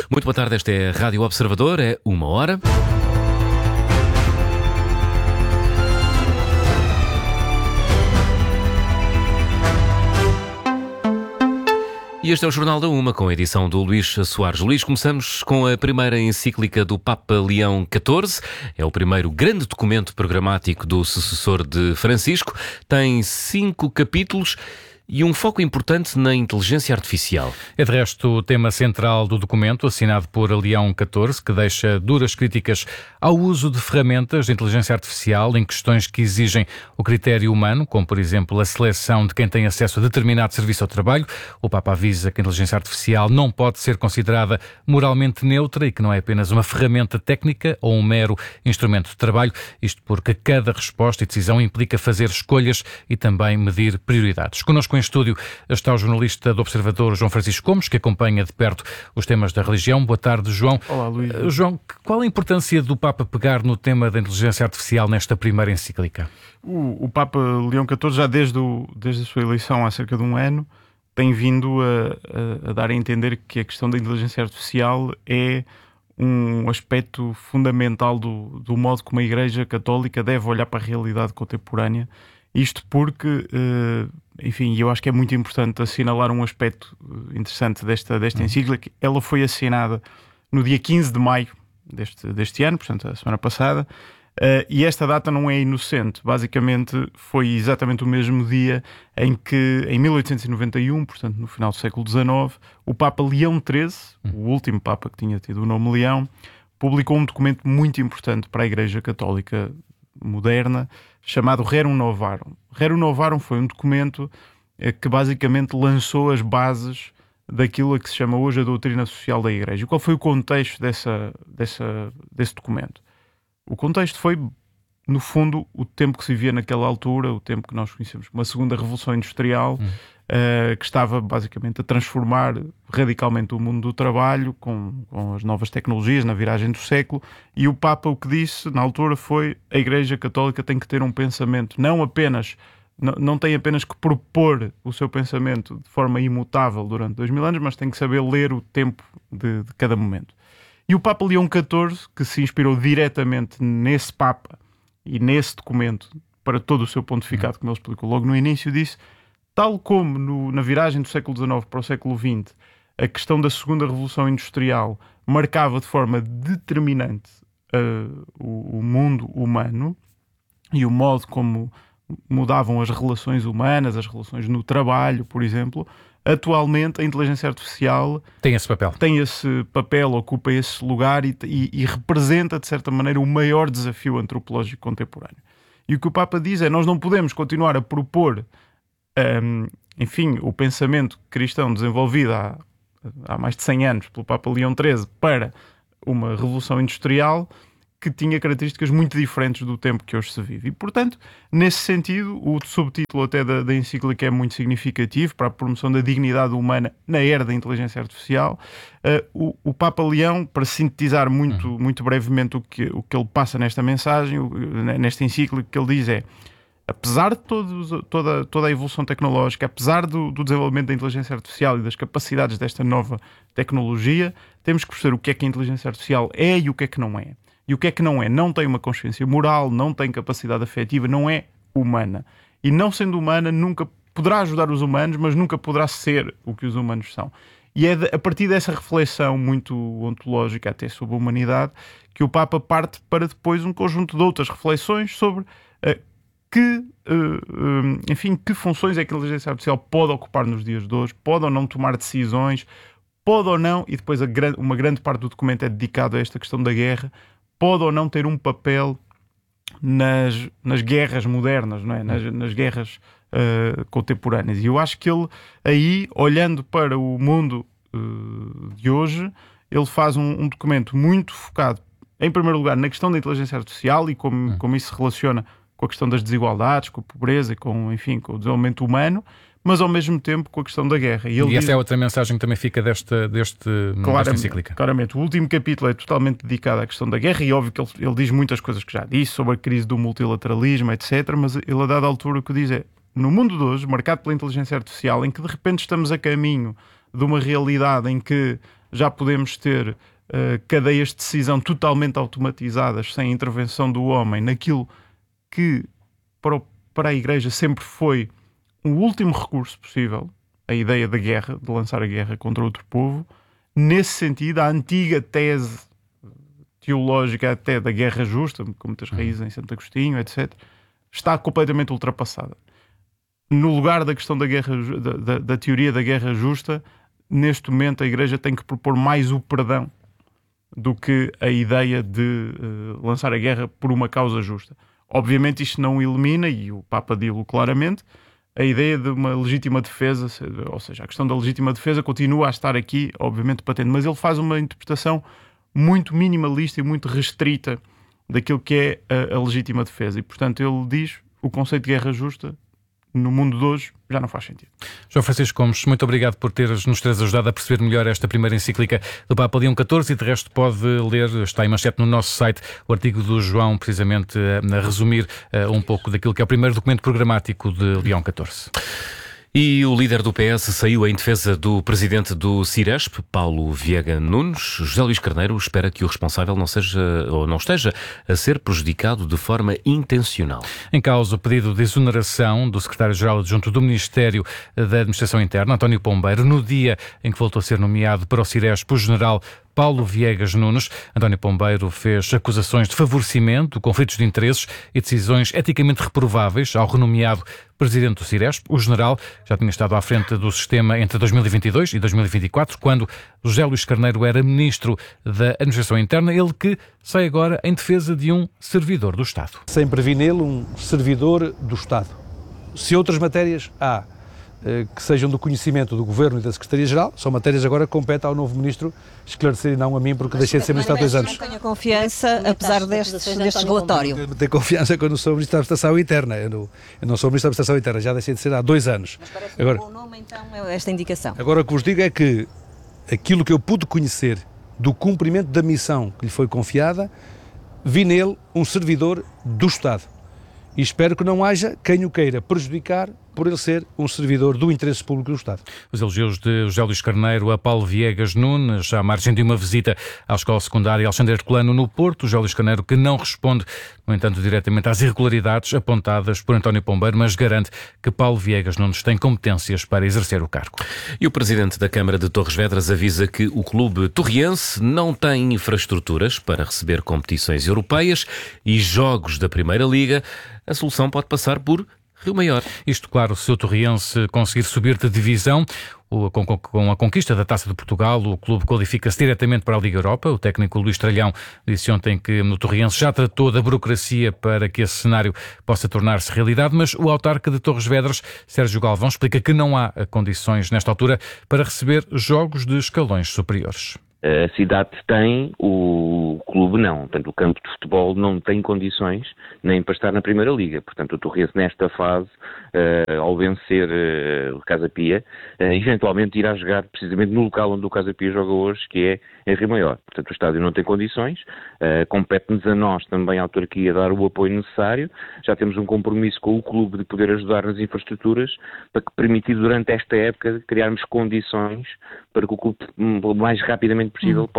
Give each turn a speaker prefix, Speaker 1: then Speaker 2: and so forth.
Speaker 1: Muito boa tarde, esta é a Rádio Observador, é 1 hora. E este é o Jornal da Uma, com a edição do Luís Soares. Luís, começamos com a primeira encíclica do Papa Leão XIV. É o primeiro grande documento programático do sucessor de Francisco. Tem 5 capítulos e um foco importante na inteligência artificial.
Speaker 2: É de resto o tema central do documento, assinado por Leão XIV, que deixa duras críticas ao uso de ferramentas de inteligência artificial em questões que exigem o critério humano, como por exemplo a seleção de quem tem acesso a determinado serviço ou trabalho. O Papa avisa que a inteligência artificial não pode ser considerada moralmente neutra e que não é apenas uma ferramenta técnica ou um mero instrumento de trabalho, isto porque cada resposta e decisão implica fazer escolhas e também medir prioridades. Connosco em estúdio está o jornalista do Observador, João Francisco Gomes, que acompanha de perto os temas da religião. Boa tarde, João.
Speaker 3: Olá, Luís.
Speaker 2: João, qual a importância do Papa pegar no tema da inteligência artificial nesta primeira encíclica?
Speaker 3: O Papa Leão XIV, já desde a sua eleição há cerca de um ano, tem vindo a dar a entender que a questão da inteligência artificial é um aspecto fundamental do modo como a Igreja Católica deve olhar para a realidade contemporânea. Isto porque, enfim, eu acho que é muito importante assinalar um aspecto interessante desta encíclica. Ela foi assinada no dia 15 de maio deste ano, portanto, a semana passada, e esta data não é inocente. Basicamente, foi exatamente o mesmo dia em que, em 1891, portanto, no final do século XIX, o Papa Leão XIII, o último Papa que tinha tido o nome Leão, publicou um documento muito importante para a Igreja Católica moderna, chamado Rerum Novarum. Rerum Novarum foi um documento que basicamente lançou as bases daquilo a que se chama hoje a doutrina social da Igreja. Qual foi o contexto desse documento? O contexto foi, no fundo, o tempo que se vivia naquela altura, o tempo que nós conhecemos como a Segunda Revolução Industrial, que estava basicamente a transformar radicalmente o mundo do trabalho com as novas tecnologias na viragem do século. E o Papa o que disse na altura foi: a Igreja Católica tem que ter um pensamento não tem apenas que propor o seu pensamento de forma imutável durante 2000 anos, mas tem que saber ler o tempo de cada momento. E o Papa Leão XIV, que se inspirou diretamente nesse Papa e nesse documento para todo o seu pontificado, como ele explicou logo no início, disse: tal como na viragem do século XIX para o século XX, a questão da Segunda Revolução Industrial marcava de forma determinante o mundo humano e o modo como mudavam as relações humanas, as relações no trabalho, por exemplo, atualmente a inteligência artificial
Speaker 2: tem esse papel, ocupa esse lugar e representa, de certa maneira, o maior desafio antropológico contemporâneo. E o que o Papa diz é: nós não podemos continuar a propor enfim, o pensamento cristão desenvolvido há mais de 100 anos pelo Papa Leão XIII para uma revolução industrial que tinha características muito diferentes do tempo que hoje se vive. E, portanto, nesse sentido, o subtítulo até da encíclica é muito significativo para a promoção da dignidade humana na era da inteligência artificial. O Papa Leão, para sintetizar muito brevemente o que ele passa nesta mensagem, nesta encíclica, o que ele diz é: apesar de toda a evolução tecnológica, apesar do desenvolvimento da inteligência artificial e das capacidades desta nova tecnologia, temos que perceber o que é que a inteligência artificial é e o que é que não é. E o que é que não é? Não tem uma consciência moral, não tem capacidade afetiva, não é humana. E não sendo humana, nunca poderá ajudar os humanos, mas nunca poderá ser o que os humanos são. E é a partir dessa reflexão muito ontológica até sobre a humanidade que o Papa parte para depois um conjunto de outras reflexões sobre que funções é que a inteligência artificial pode ocupar nos dias de hoje, pode ou não tomar decisões, pode ou não, e depois uma grande parte do documento é dedicado a esta questão da guerra, pode ou não ter um papel nas guerras modernas, não é? nas guerras contemporâneas. E eu acho que ele aí, olhando para o mundo de hoje, ele faz um documento muito focado, em primeiro lugar, na questão da inteligência artificial e como isso se relaciona com a questão das desigualdades, com a pobreza e com o desenvolvimento humano, mas ao mesmo tempo com a questão da guerra. E essa é outra mensagem que também fica desta encíclica.
Speaker 3: Claramente, o último capítulo é totalmente dedicado à questão da guerra e óbvio que ele diz muitas coisas que já disse sobre a crise do multilateralismo, etc. Mas ele a dada altura o que diz é: no mundo de hoje, marcado pela inteligência artificial, em que de repente estamos a caminho de uma realidade em que
Speaker 2: já podemos ter cadeias de decisão totalmente automatizadas, sem intervenção do homem, naquilo que para a Igreja sempre foi o último recurso possível, a ideia da guerra, de lançar a guerra contra outro povo. Nesse sentido, a antiga tese teológica até da guerra justa, com muitas raízes em Santo Agostinho, etc., está completamente ultrapassada. No lugar da questão da guerra, da teoria da guerra justa, neste momento a Igreja tem que propor mais o perdão do que a ideia de lançar a guerra por uma causa justa. Obviamente isto não elimina, e o Papa dilo claramente, a ideia de uma legítima defesa, ou seja, a questão da legítima defesa continua a estar aqui, obviamente, patente, mas ele faz uma interpretação muito minimalista e muito restrita daquilo que é a legítima defesa. E, portanto, ele diz o conceito de guerra justa, no mundo de hoje, já não faz sentido.
Speaker 4: João Francisco Gomes, muito obrigado por nos teres ajudado a perceber melhor esta primeira encíclica do Papa Leão XIV, e de resto pode ler, está em manchete no nosso site, o artigo do João, precisamente a resumir um pouco daquilo que é o primeiro documento programático de Leão XIV.
Speaker 1: E o líder do PS saiu em defesa do presidente do Ciresp, Paulo Viegas Nunes. José Luís Carneiro espera que o responsável não esteja a ser prejudicado de forma intencional.
Speaker 4: Em causa o pedido de exoneração do secretário-geral adjunto do Ministério da Administração Interna, António Pombeiro, no dia em que voltou a ser nomeado para o Ciresp o general Paulo Viegas Nunes. António Pombeiro fez acusações de favorecimento, conflitos de interesses e decisões eticamente reprováveis ao renomeado presidente do Ciresp. O general já tinha estado à frente do sistema entre 2022 e 2024, quando José Luís Carneiro era ministro da Administração Interna, ele que sai agora em defesa de um servidor do Estado.
Speaker 5: Sempre vi nele um servidor do Estado. Se outras matérias há que sejam do conhecimento do Governo e da Secretaria-Geral, são matérias agora que compete ao novo Ministro esclarecer e não a mim, porque deixei de ser Ministro há 2 anos.
Speaker 6: Não tenho confiança, apesar deste relatório.
Speaker 5: Tenho confiança quando sou Ministro da Administração Interna. Eu não sou Ministro da Administração Interna, já deixei de ser há 2 anos.
Speaker 6: Mas parece agora, um bom nome, então, esta indicação.
Speaker 5: Agora o que vos digo é que aquilo que eu pude conhecer do cumprimento da missão que lhe foi confiada, vi nele um servidor do Estado. E espero que não haja quem o queira prejudicar por ele ser um servidor do interesse público do Estado.
Speaker 4: Os elogios de José Luís Carneiro a Paulo Viegas Nunes, à margem de uma visita à Escola Secundária Alexandre Herculano no Porto. José Luís Carneiro que não responde, no entanto, diretamente às irregularidades apontadas por António Pombeiro, mas garante que Paulo Viegas Nunes tem competências para exercer o cargo.
Speaker 1: E o presidente da Câmara de Torres Vedras avisa que o clube torriense não tem infraestruturas para receber competições europeias e jogos da Primeira Liga. A solução pode passar por Rio Maior.
Speaker 4: Isto, claro, se o Torriense conseguir subir de divisão, com a conquista da Taça de Portugal, o clube qualifica-se diretamente para a Liga Europa. O técnico Luís Tralhão disse ontem que no Torriense já tratou da burocracia para que esse cenário possa tornar-se realidade, mas o autarca de Torres Vedras, Sérgio Galvão, explica que não há condições nesta altura para receber jogos de escalões superiores.
Speaker 7: A cidade tem, o clube não. Portanto, o campo de futebol não tem condições nem para estar na Primeira Liga. Portanto, o Torriense nesta fase, ao vencer o Casa Pia, eventualmente irá jogar precisamente no local onde o Casa Pia joga hoje, que é em Rio Maior. Portanto, o estádio não tem condições. Compete-nos a nós também, a autarquia, dar o apoio necessário. Já temos um compromisso com o clube de poder ajudar nas infraestruturas para que permitir durante esta época criarmos condições para que o clube, o mais rapidamente possível,